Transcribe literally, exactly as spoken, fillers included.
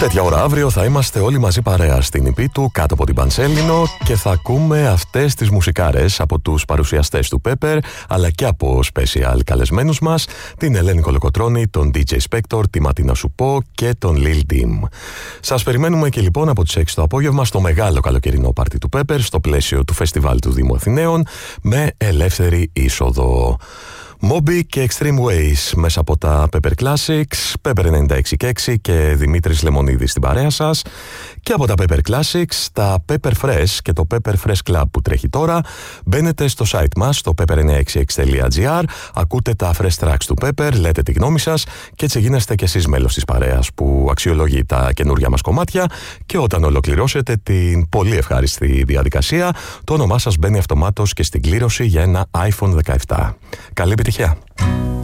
Τέτοια ώρα αύριο θα είμαστε όλοι μαζί παρέα στην Ιππή του κάτω από την Πανσέλινο και θα ακούμε αυτές τις μουσικάρες από τους παρουσιαστές του Pepper αλλά και από special καλεσμένους μας, την Ελένη Κολοκοτρώνη, τον ντι τζέι Spector, τη Ματίνα Σουπό και τον Lil Dim. Σας περιμένουμε και λοιπόν από τις έξι το απόγευμα στο μεγάλο καλοκαιρινό πάρτι του Pepper στο πλαίσιο του φεστιβάλ του Δήμου Αθηναίων με ελεύθερη είσοδο. Moby και Extreme Ways μέσα από τα Pepper Classics, Pepper ενενήντα έξι και έξι και Δημήτρης Λεμονίδης στην παρέα σας. Και από τα Pepper Classics, τα Pepper Fresh και το Pepper Fresh Club που τρέχει τώρα. Μπαίνετε στο site μας, στο pepper εννιακόσια εξήντα έξι τελεία τζι άρ, ακούτε τα fresh tracks του Pepper, λέτε τη γνώμη σας και έτσι γίνεστε κι εσείς μέλος της παρέας που αξιολογεί τα καινούργια μας κομμάτια και όταν ολοκληρώσετε την πολύ ευχάριστη διαδικασία, το όνομά σας μπαίνει αυτομάτως και στην κλήρωση για ένα άιφον δεκαεπτά. Καλή επιτυχία!